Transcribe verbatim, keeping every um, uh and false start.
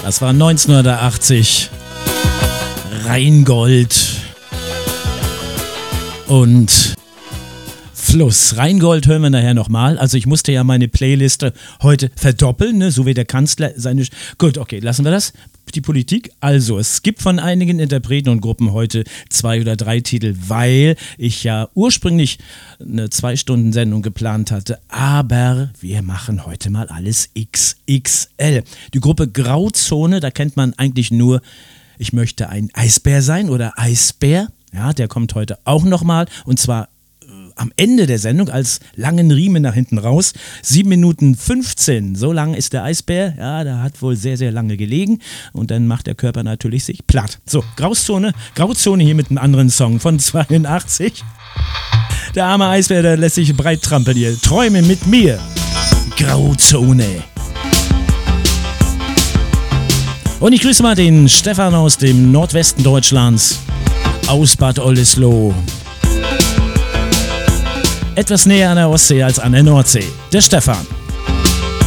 Das war neunzehnhundertachtzig. Rheingold und Fluss. Rheingold hören wir nachher nochmal. Also ich musste ja meine Playliste heute verdoppeln, ne? So wie der Kanzler seine... Gut, okay, lassen wir das. Die Politik. Also, es gibt von einigen Interpreten und Gruppen heute zwei oder drei Titel, weil ich ja ursprünglich eine Zwei-Stunden-Sendung geplant hatte. Aber wir machen heute mal alles X X L. Die Gruppe Grauzone, da kennt man eigentlich nur, ich möchte ein Eisbär sein oder Eisbär. Ja, der kommt heute auch nochmal. Und zwar am Ende der Sendung als langen Riemen nach hinten raus. sieben Minuten fünfzehn, so lang ist der Eisbär. Ja, der hat wohl sehr, sehr lange gelegen und dann macht der Körper natürlich sich platt. So, Grauzone, Grauzone hier mit einem anderen Song von zweiundachtzig. Der arme Eisbär, der lässt sich breit trampeln hier. Träume mit mir. Grauzone. Und ich grüße mal den Stefan aus dem Nordwesten Deutschlands, aus Bad Oldesloe. Etwas näher an der Ostsee als an der Nordsee. Der Stefan.